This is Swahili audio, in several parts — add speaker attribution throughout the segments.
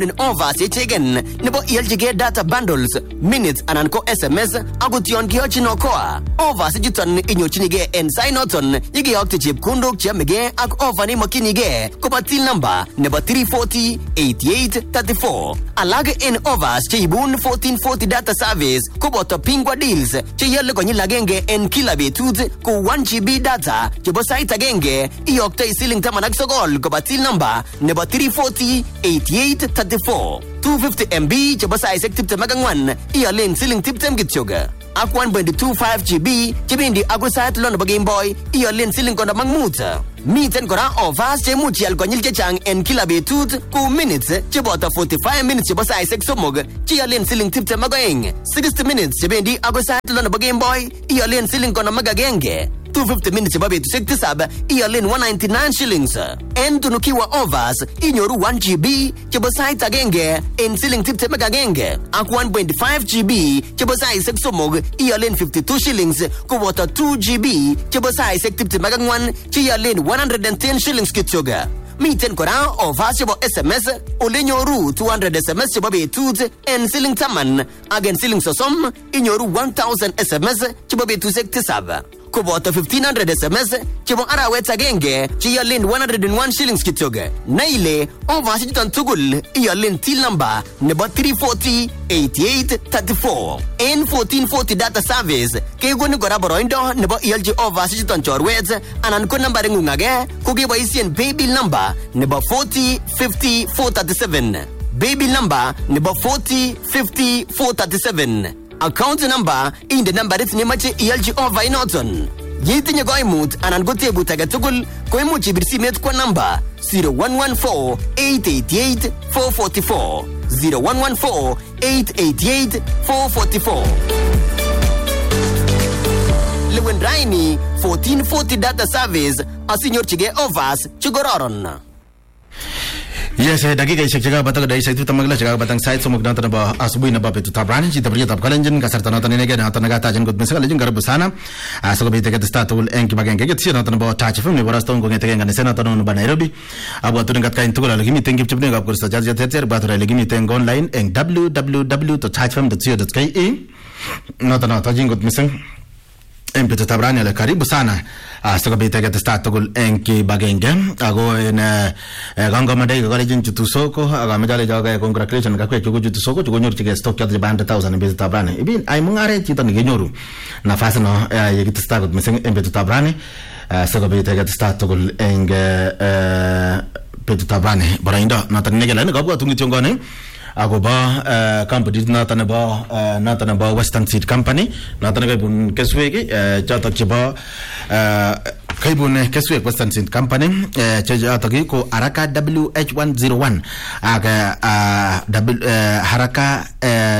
Speaker 1: offers yechegen nebo ialchige data bundles, minutes anan ko SMS akot yon kiyochin okoa. Offers chuton inyorchinige en sainoton yekiyokte chepkondok cheyamege ak offer neimokyinige koba till number nebo 3408834. Alak en offers cheibun 1440 data service koboto Pingwa deals cheyole konyil agenge en kila betut ko 1GB data chebo sait agenge iyoktoi siling 19 koba till number nebo 3408834. 250 MB chebo saishek 24 iyolen siling 20 kityok. Ak 1.25GB chebendi agoi sait lo nebo Game Boy iyolen siling 55. Miten kora offers chemuch ial konyil chechang en kila betut ku minutes cheboto 45 minutes chebo saishek 3 chiyolen siling 22. 60 minutes chebendi agoi sait lo nebo Game Boy iyolen siling 51. 250 minutes chebo betushek 7 iyolen 199 shillings. En tunukiwa offers inyoru 1GB chebo sait agenge en siling 21 ak 1.5GB chebo saishek 3 iyolen 52 shillings koboto 2GB chebo saishek 24 chiyolen 110 shillings kityok. Miten kora offers chebo SMS ole nyoru 200 SMS chebo betut en siling 10 ak en siling 30 inyoru 1000 SMS chebo betushek 7. Koboto 1500 SMS chebo arawet agenge chiyolen 101 shillings kityok. Na ile offers chuton tugul iyolen till number nebo 3408834. En 1440 data service kekoni kora boroindo nebo iolchi offers chuton chorwet anan ko nambaring'ung age ko keboisien paybill number nebo 4050437. Paybill number nebo 4050437. Account number inde nambarit nemache ialchi offer inoton. Yetinye koimut anan ko tebut age tugul koimuch ibir simet kwa namba 0114-888-444 0114-888-444. Lewen raini 1440 data service asinyorchige offers chikororon.
Speaker 2: Yes, dakika ishek chega batang dai sai tu tamagla chega batang sai somok nata ba asubuhi na ba petu tabran chi tabriya tab kalenjin kasar tanata ne ga nata naga tajan god mesal jin garbu sana aso be tege statul enki bagenge get sira nata ba tachi fam ne borasta ngo ngete ngane senata no ba Nairobi abo tu ngat kain tugula lagi meeting chipne ga kursa jaja tether bathra lagi meeting online en www.tachfam.co.ke nata jin god mesal empetu tabran ala karibu sana aso be tege statul enki bagenge ago en ganga madai ga jin chutu soko aga medale jaga congratulations ga kwe chutu soko chugo nyoru chige stock ya 100,000 be tabrane ibin ay mungare chito ni nyoru nafasi no yegit stagut meseng empetu tabrane aso be tege statul enge petu tabrane baraindo natane gela ne gabwa tungi chongone agoba company natane ba Western Seed Company natane ga bun keswege chata chiba kaibune keswege Western Seed Company chata ko Haraka WH101 aga Haraka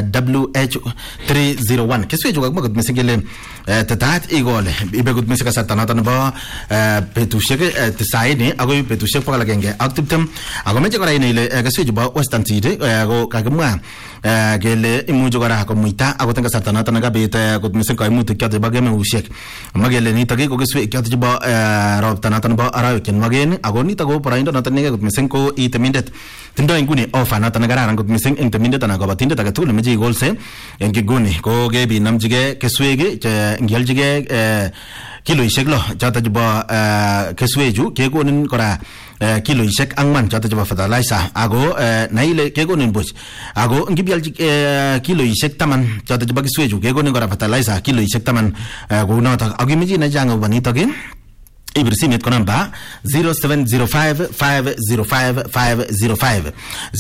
Speaker 2: WH301 keswege juga magud mesegele tatat igole ibe gud mesega sata natane ba petushege tsaini ago petushege pala genge active ago meje kora ine keswege ba Western Seed kagumwa gele imujo gara ko muita agotenga satana tanaga beta ko misen ko imuti kyate bageme ushek magele ni tagi ko geswe kyate ba rob tanatan ba ara ken magen agoni tago paraindo natane ko misen ko itemindet tindo inguni ofa natana gara ran ko misen itemindet tanaga batinde taga tul meji golse enki guni ko gebi namjige keswege ngeljige kilo isheklo chata jiba kesweju kegonin kora kilo ishek angman chata jiba fertilizer ago naile kegonin bush ago ngibyal kilo ishek taman chata jiba kesweju kegonin kora fertilizer kilo ishek taman go nata agimiji na janga banita gen Ibrisimet konamba 0705505505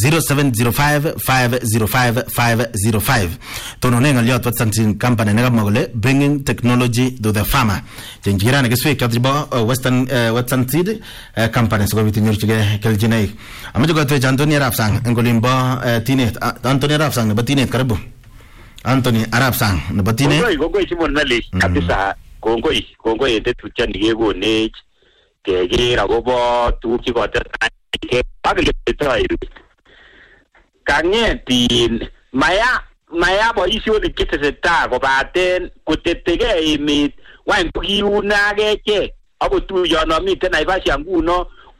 Speaker 2: 0705505505 tononenga liot Western Seed Company nega mogole bringing technology to the farmer jenjira nega swe kadriba Western Seed Company so bitin yurchige keljinai amajo gatwe Anthony Arabsang ngolimba tinet Anthony Arabsang ne batinet karibu Anthony Arabsang ne batinet
Speaker 3: gogo simon nali kabisa kongoi ete tuchani gego ne kege ragobo tuki ko ta ke pagle tai kanye tin maya bo isio de kete ta ko baten kutetege mi wan kuiuna geke abo tu yo no mi tena ibashi anguno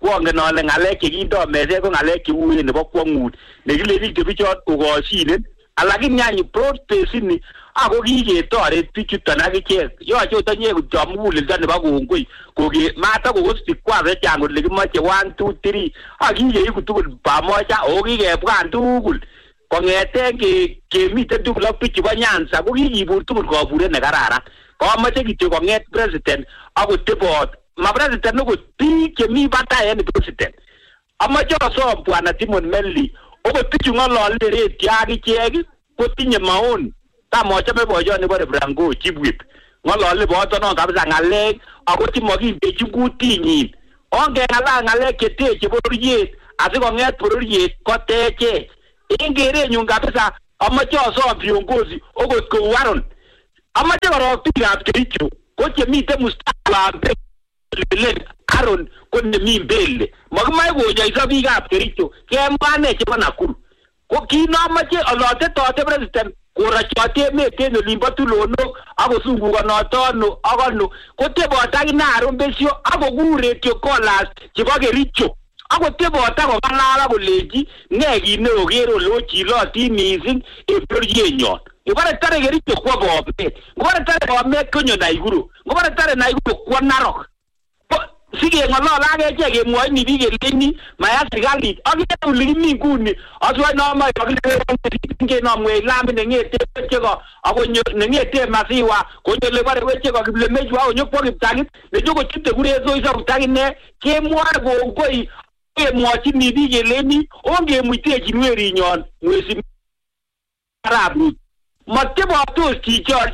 Speaker 3: Kuangen ale ngalek chekindo meze ko ngalek cheuwen nebo kwangut nekile biik chebichot kokosinen alakini yani broad base ni ako kiketoret bichuton akichek yoche utanye kuchamugulildo nebo kongoi koke mata kokosti kwaze chango lekimoche 1 2 3 akikeiku tugul pamoja okikebwan tugul kongeten kemiten tugul ak biik chebo Nyanza ko kikibur tugul koburet nekararan komoche kityo konget president akotebot ma president no biik chemi batai en president amache asom bwana Timon Melly okot bichu ng'olole redio akichek kotinye maoni tamochome boyoni bo Franco Chibwit ng'olole botonon kabisa ng'alek ako chemokimbechi kutinyin ongeng'alal ng'alek cheteche bororiet asikong'et bororiet koteche en kerenyun kabisa amache asom viongozi okot kou Aaron amache korok biikab Kericho ko chemiten mustakabali Aaron ko nemi mbele makimae konyoiso biikab Kericho kemwane chebo Nakuru ko kinomoche olotetote president korachote emet en olimbo tulonok akosungukonotono akono kotebot akine Aaron besio akokur radio callers chebo Kericho akotebot akong'alal akolechi ne kit neoker ole ochilotin mising en bororienyon ngobore tare Kericho kwo Bomet ngobore tare Bomet konyo Naikuru ngobore tare Naikuru kwo Narok sikeng'olole akechek kemwoini biik keleni maya serikalit akine ulikimi nguni aswai nomoe kakilekenamwei lamit neng'ete wecheko akonyo neng'ete Masiwa konyo lebare wecheko Kiplemejwa akonyokwo Kiptangit nechokochute kuresoiso Kiptangit kemwoe kongoi kemwochini biik keleni ongemuitechin werinyon mwezi arap Ruto matebotos chichon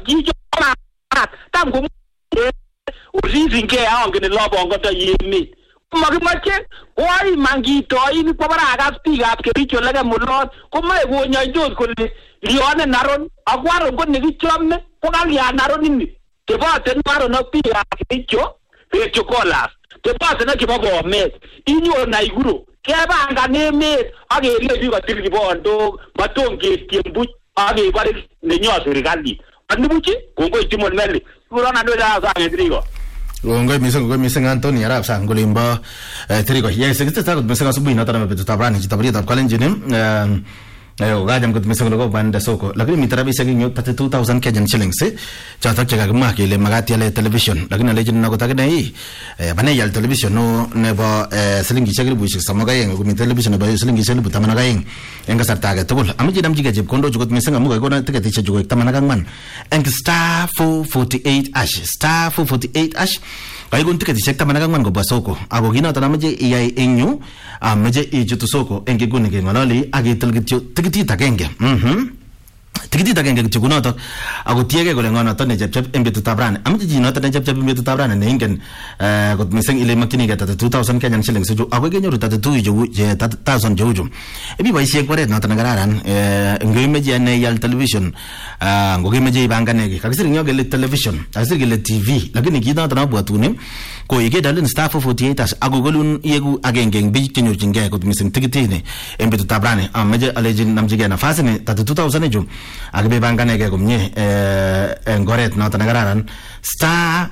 Speaker 3: tam ko usisinge angen lobongoto yemet makimache koi mangitoin kwa barakas biikab Kericho leke mulot komae konyoitos kole lione Naron akwaron ko nekichome ko kalyan Naron ini tebote Naron ak biikab Kericho radio callers tebote na chebo Bomet inyon Naikuru kebangan emet akele biik kotil kibondok matongetieng buch akebare nenyo serikalit anibuchi kongoi Timon Melly kurona ndo ya sang Triko
Speaker 2: Ngoi mising Anthony Arap sang golimba Triko yes kita takut mising asubuhi na tara mabetu tabrani chitabri tab kalenjini gajam kot mising logo banda soko lakini mitarabi saging 32000 Kenyan shillings chatak chaka kama kile magati ya television lakini alejini na kotaka nei bana ya television no nebo silingi shagiri buishi samaga yenga kumi television nebo silingi shagiri tamana gayeng enga sartaga tugul amiji damjiga jeb kondo chukot mising amuga kona tiketi chukot tamana gangman enga star 448 ash star 448 ash kaya kung tiketi shek tamana gangman ko basoko ako gina tanamaje iyay enyo meje ijutu soko engi guni ke ngalali agi telgityo tikiti agenge tikiti agenge kityo kunoto ako tiege kole ngonoto ne chepchep embetu tabrane amje jinoto ne chepchep embetu tabrane ne ingen kot mising ile makini gata 2000 Kenyan shillings ju ako genyoru 32 ju 1000 ju ebi boisie kwaret noto ngararan ngoimeje ne yal television ngoimeje ibanganege kakisir nyogele television kakisir gele TV lakini kinoto na bwatune ko ige dalin star 448 as agogolun yegu agenge bi kenyorjinge kot mising tikiti ne embetu tabrane amje alejin namjige nafasi ne 32000 ju agbe banganege komnye ngoret noto ngararan star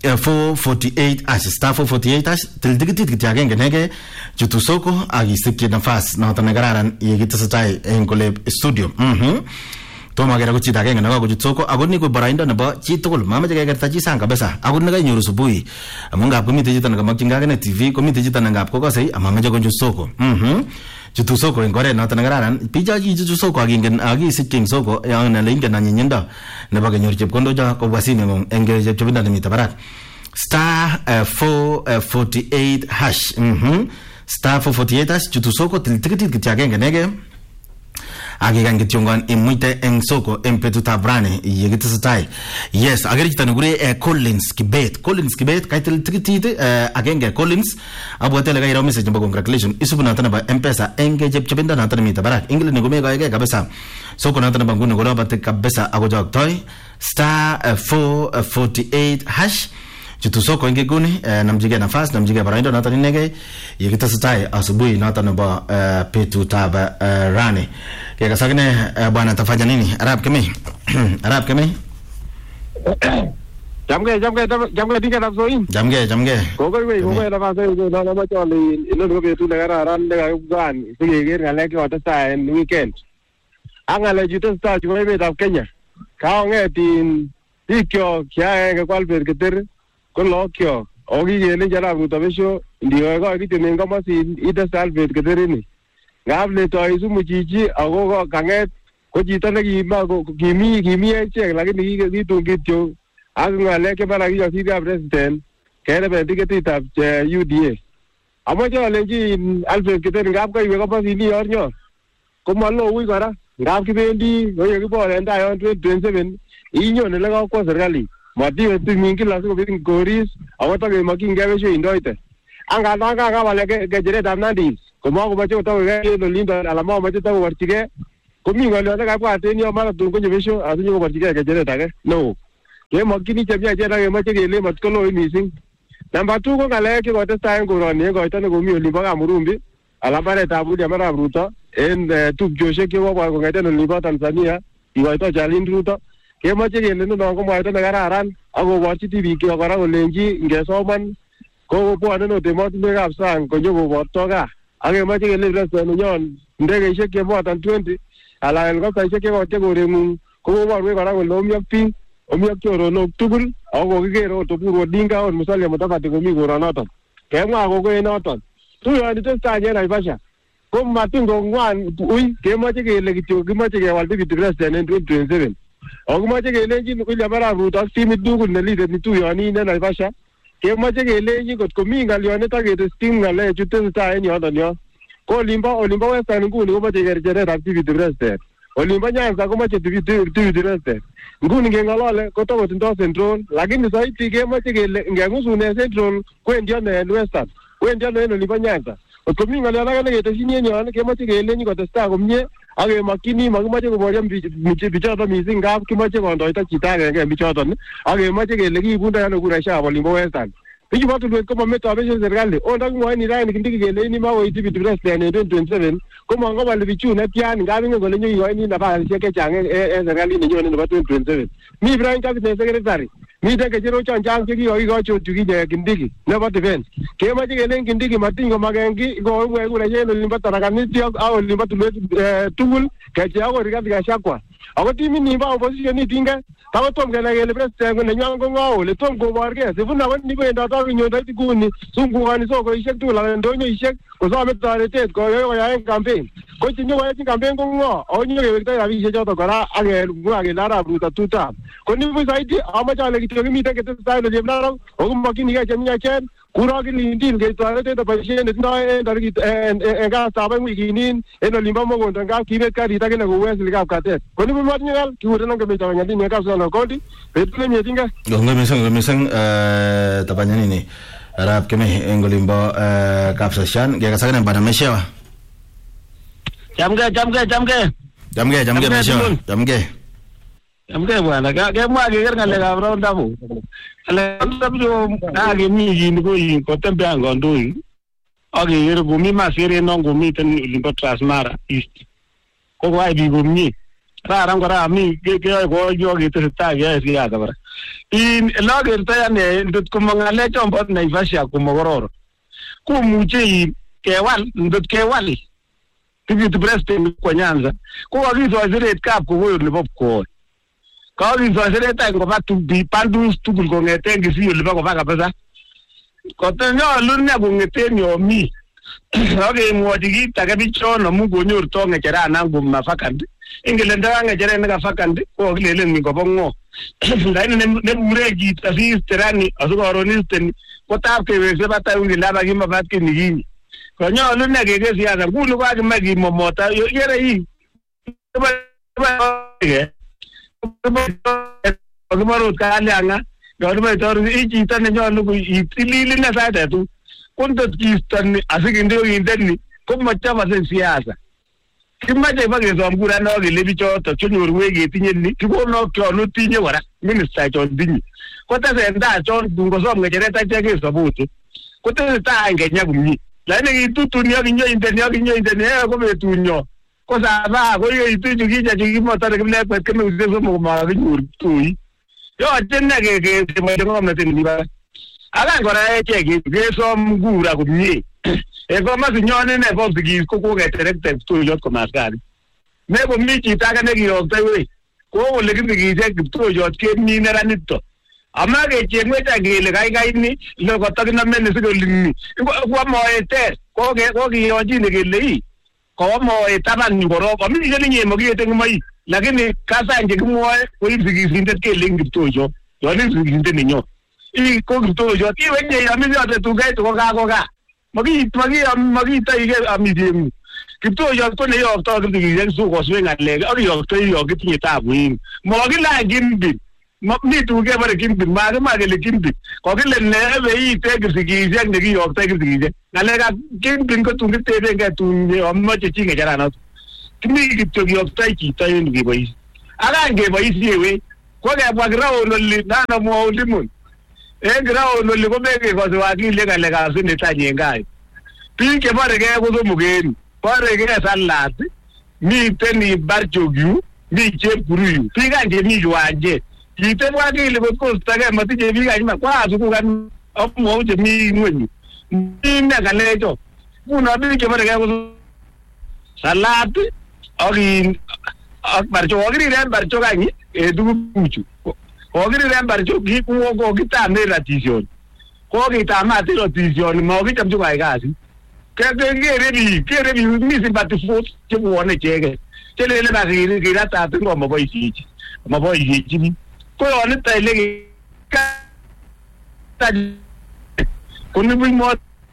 Speaker 2: 448 as star 448 as til digitit kitagenge nege jutu soko agisikye nafas noto ngararan yegitesetai en kole studio toma gera kuchita agenge naga kujutsoko agoni ko baraindo nebo chitugul mamaje kegerta chi sang kabisa agun naga nyoru subui amunga komite chito nagamakchinga ne TV komite chito ngap kokosei amamaje konjutsoko jutu soko en gore noto ngararan pija ji jutu soko agingen agisikking soko yana lingen na nyinyendo nebo kenyor chepkondo ja ko wasine ngong enge chepchobinda ni mitabarak star 448 hash star 448 hash jutu soko tiltikiti kitagenge nege agigan gityongan imuite en soko empetu tabrane yegitesetai yes ageri tanugure Collins Kibet kaitel tikiti agenge Collins abotele gairo message mbo congratulations isubuna tanaba M-Pesa enge chepchebenda na tanami tabarak ingle ni gumega ege kabisa soko na tanaba ngune gola batte kabisa agojok toy star 448 hash jutu soko enge guni namjige nafas namjige baraindo na taninege yegitesetai asubuhi na tanaba petu taba rane kaya kasagine bwana tafanya nini Arab kemi
Speaker 4: Jamge dinga napsoin.
Speaker 2: Jamge.
Speaker 4: Kongoi na pasoi na macholi ino betu na kararan nekakibwan sikeker ng'alek chekotestai en weekend. Ak ng'alek chu tesetai chu emetab Kenya. Kaong'et bikyok cheaenge kwal berketer ko lookyok. Ako kikelenji arap Ruto besho ndikoikoi kityo en komosin itestai al berketerini. Ngap letoi Isumu chichi ako kang'et ko chito nekimi echek lakini kitun kityo ak ng'alek chebara kijosirkab president kereben tiketitab UDA. Amoche alenji Alfred Kiteri ngap koiwe komosin iyornyor komaloo kora ngap kibendi koyekibor en tai yon 2027 inyon ele kakwo serikali matiwe timin kila sikobit koris ako takemokyinkei besho indoite. Angandan kakawale kecheretab Nandi komakomoche kotakoke en olindo ala makomoche takoborchigei komi ng'olyot nekabwat en yo mara tun konyo besho asinyokoborchigei kecheret age neo. Kemokyini chemiachen ak kemoche kele matkoloi missing. Number 2 ko ng'alek chekotestai en koroni en koito nekomi olimbo Kamurumbi ala mbaretab William Arap Ruto en tupchosiek chekobwa kong'eten olimbo Tanzania kikoito Charlene Ruto. Kemoche kele ninon ko mwaito nekararan akoborchi tibikyok kora kolenji ngesoman kobwone ot emotinwekab sang konyokoborto gaa. Ak kemoche kele president nenyon ndegeisiek chebotan 20 ala helikoptaisiek chekotie koreng'ung kokoborwech kora kole omi ak biik omi ak choronok tugul ako kokiker ot Oburu Odinga ot Musalia Mudavadi komi koronoton. Kemwa kokoe noton. Tuyoni tesetai en Naivasha ko matin kong'wan ui kemoche kele kityo kimoche kewal deputy president en 2027. Ako kimoche kelenji William Arap Ruto ak timit tugul nelideni tuyoni en Naivasha kemoche kelenji kot komi ng'alyonet ak ketestin ng'alechu tesetai en yoton yo. Ko olimbo Western nguni komoche kercheretab deputy president. Olimbo Nyanza komoche deputy president. Nguni ngeng'olole kotokotindoi Central lakini saiti kemoche kele ngeng'usune Central kwendi ano en Western kwendi ano en olimbo Nyanza. Kot komi ng'olyot age neketesyin en yon kemoche kelenji kotestai komie ak kemokyini makimoche koboryo bichoton missing ngap kimoche kondoita chito agenge en bichoton ak kemoche kele kiibundoi ano kuraisiekab olimbo Western. Bichu bo tulwet komometoi besho serikali ondakimwoini raini Kindiki keleini makoiti deputy president en 2027 komong'oboli bichu netyan ngap ingen kole nyokikoini nafasisiek chechang en serikalit nenyone nebo 2027. Mi Prime Cabinet Secretary miten kecherok chechang chekikokikochi ot yukinye Kindiki nebo defense. Kemoche kelen Kindiki matiny komaken ki kowek kuraisiek en olimbo Tharaka Nithi ak olimbo tulwet tugul keche akot Rigathi Gachagua. Ako timit nimbo opposition itinge takotom kenai kele president nenywan ko ng'o ole tom koborgei sifuna ko niwendot ak nyondait nguni sungukoni sokoisiek tugul anan ndonyoisiek kosome toretet koyaen campaign ko chenyokoyochin campaign ko ng'o ako nyokewektoi rabisiek choton kora ak mwa kele Arap Ruto tutam ko nibu saidi amoche ale kityo kimiten ketesetai en Chepnarok ako mokyinigei chemiachen kuro Kilindin ketoret boisiet netindoi en tarikit en kastab oeng wikinin en olimbo Mogondo ngap kibet karit akine kou Wesley Kapkatet. Ko nibu motinye ngal kikurenon Kemecha Wanyandini en Kapsabet County betut nemietinge.
Speaker 2: Kongoi mising tapanyanini Arap Kemei en olimbo Kapsashan ngekasakane bana Meshewa.
Speaker 3: Jamge
Speaker 2: Meshewa.
Speaker 3: Jamge bwana kemwa keker ng'alekab roundabout. Roundabout akemi kin koin kotembean kandoik ak keker komi maseret non komiten olimbo Transmara East. Ko koyai biik komie. Kararan kora mi keyoe koyo ketesetai keyoe siasa kora. Elokertoi ane ndot komong ng'alek chombo Naivasha komokororon komuche kewal ndot kewal deputy president kwa Nyanza ko kakisoseret kap kokoyo nebo Pkoi. Kakisoseret any koba bandus tugul kong'eten Kisii olibo koba kabisa. Kotonyolu ne kong'eten yomi akemwochi kit age bichon amu konyorto ng'echeranan koma vacant. Ingele nda ng'echeret neka vacant ko kakilelen mi kobo ng'o. Lakini nebure chito sisterani asikoron isteni kotab kewekse batai ngele abakimabet kit nikinye. Konyolu ne keke siasa nguni ko kakimach kimomota yere hii kimarot kalyang'a yonimetor chito nenyolu itilil ine sait age kondot kiistoni asikinde kindeni komochobose siasa. Kimache ibakesom kura no kele bichoto chenyorwech ketinye ni kikonok chon otinye kora minister chon tinye kotesentai chon tun kosom ng'echeret achek kesobote kotesetai Kenya komie lakini kitutuni ak inyoindeni ko betunyo ko saba ko yoitu chukiche chukimotore kiplekwet kemeut somok komakinyor tui
Speaker 4: yoche ne ke ngomnatet ni ba akan kora kesom kura komie komasi nyone ne ko sigis ko keterekte kiptoyot komaskari ne komi chito age nekiyokto wei ko ole kisigise kiptoyot kemi neranito ama kechengweta kele kaikai ni le kotakinameni sikolini kwa moeter ko kiyonjine kele ii ko moe taban ni korok ami kele nyemo kiyete ngumai lakini kasanje kimwoe ko sigisindet kele kiptoyot yon sigisindet nenyo ko kiptoyot iwenye ami yote tugai to ka magi taige amijemu kiptoyot ko ne yokto kiptoyot sukoswe ngalek ak yokto yokitinye tabuin mogila gimbin mi tuge bare gimbin magele gimbin ko kile nebe ite kipsigise ne kiyokto kipsigise ngalek gimbin ko tungitebe ngetunye omoche chinge jarana kimi kiptoyot chito en gebois akange boisiewe ko kebwa ground oli nana mo ulimun ground oli ko beke ko wakile kale kasi netanye ngai pinke bare ke ko mugeni bare ke salat mi teni barjogyu mi chepkuruyu pikanje mi jwaje kite wakile ko stage matije pikanje kwa azuku kan omo je mi ngwenyu ni kalejo kuna pinke bare ke ko salat ak barjo ogri ren barjo kanyi duguchu ogri ren barjo ki ko kitame ratizyon ko kitama ratizyon mo kitamju kai kasi kerebi mi simpati fut che buone chege chelele ba gira ta tingo mo boisi ko on tele ka ta kuni bi mo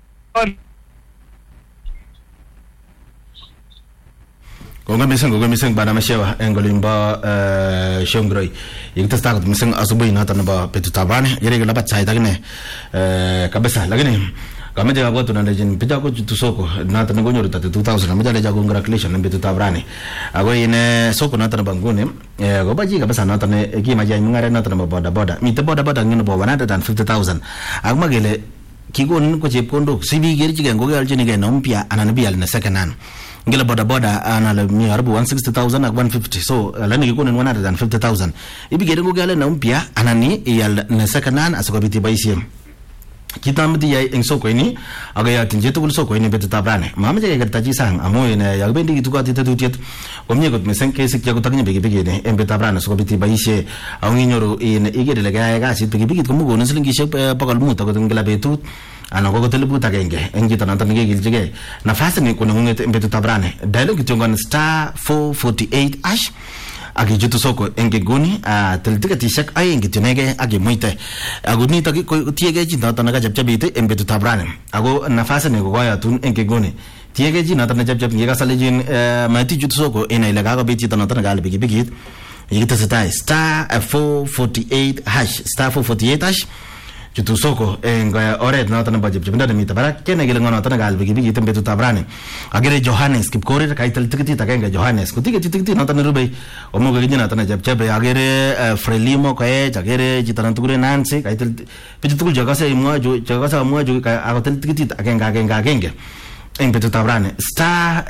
Speaker 2: Konga miseng bana mashewa engolimba shongroi yikta stakot miseng asubuhi nata naba petu tabane yere gala bat sai tagne kabisa lagini kama jaga kwa tunandajin pita ko tusoko nata ngonyo rita 2000 kama jaga congratulation na petu tabrane ago ine soko nata naba ngone go baji kabisa nata ne ki majai mungare nata naba boda mi te boda ngino bo 150,000 agma gele kigon ko chepkondo sibi geri chigen go gal chini ge nompia ananabial na second hand ngila boda ana la mi arbu 160,000 ak 150 so lani ko nen 150,000 ibi gere go gale na umpia anani yal na second hand asokabiti baisiem kitamti ya ensoko ini aga ya tinjeto kul soko ini betu tabrane mama je ga taji sang amo ine ya bendi gitu ka tita tutiet komnye got mesen ke sik ya gutanya bege ne embe tabrane sokabiti baishe awngi nyoro ine igere le ga sit bege ko mugo ne slingi she pakal muta ko ngila betu ana ko telebu tagenge engi tananta nge giljige nafasi ni kuna ngete embe tabrane dialogue tongon star 448 ash agi jutu soko enge guni teltika tishak ay enge tunege agi muite aguni taki ko tiege jinta tanaga jabjabite embe tabrane ago nafasi ni ko ya tun enge guni tiege jinta tanaga jabjab ngega salejin mati jutu soko ina ilaga ko biti tananta gal bigi bigi yigita star 448 hash star 448 hash jutu soko enga oret na tan bajib jibnda mi tabara kene gele ngona tan gal bigi tembe tu tabrane agere Johannes kip kore kai tal tikiti takenga Johannes ko tikiti na tan rubei omo ga gina tan jab jab agere Frelimo kae agere jitaran tugure nanse kai tal pitu jaga sa mo jo kai agotel tikiti takenga embe tu tabrane star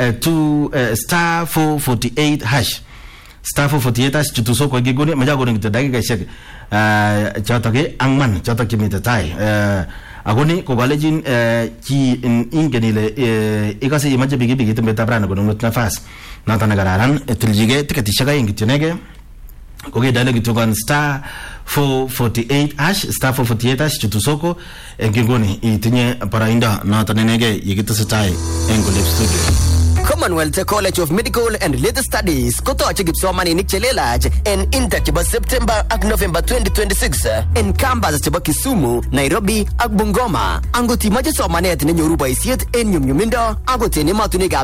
Speaker 2: 448 hash star 448 hash jutu soko gigone maja gore ngita dagi shek chata ke angman chata ke mita tai agoni ko galejin ki ingenile ikase imaje bigi tembe tabrana ko ngot nafas nata nagararan tiljige tikati shaga ingitinege ko ge dialogue to gan star 448 hash star 448 hash jutu soko ngigoni itinye parainda nata nenege yigita satai engolep studio
Speaker 1: Commonwealth College of Medical and Related Studies kotoche kipsomaninik chelelach en inter chebo September ak November 2026 en campus chebo Kisumu, Nairobi ak Bungoma. Angot imache somanet nenyoru boisiet en nyumnyumindo akot en emotinwekab